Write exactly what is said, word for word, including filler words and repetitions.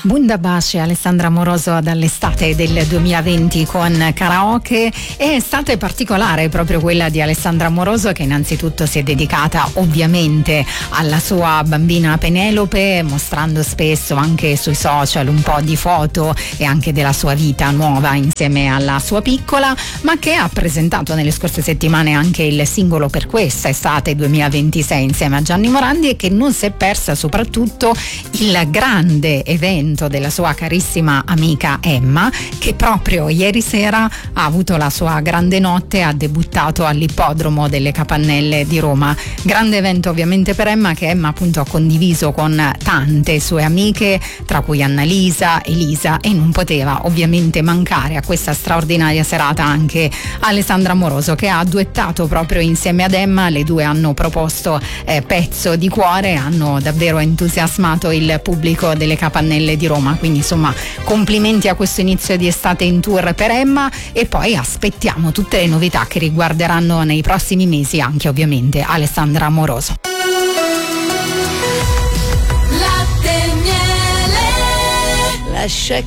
Bundabash e Alessandra Amoroso dall'estate del duemilaventi con Karaoke. È estate particolare proprio quella di Alessandra Amoroso, che innanzitutto si è dedicata ovviamente alla sua bambina Penelope, mostrando spesso anche sui social un po' di foto e anche della sua vita nuova insieme alla sua piccola, ma che ha presentato nelle scorse settimane anche il singolo per questa estate duemilaventisei insieme a Gianni Morandi, e che non si è persa soprattutto il grande evento della sua carissima amica Emma, che proprio ieri sera ha avuto la sua grande notte, ha debuttato all'ippodromo delle Capannelle di Roma. Grande evento ovviamente per Emma, che Emma appunto ha condiviso con tante sue amiche, tra cui Annalisa, Elisa, e non poteva ovviamente mancare a questa straordinaria serata anche Alessandra Amoroso, che ha duettato proprio insieme ad Emma. Le due hanno proposto eh, Pezzo di cuore, hanno davvero entusiasmato il pubblico delle Capannelle di Roma, quindi insomma complimenti a questo inizio di estate in tour per Emma, e poi aspettiamo tutte le novità che riguarderanno nei prossimi mesi anche ovviamente Alessandra Amoroso. Lascia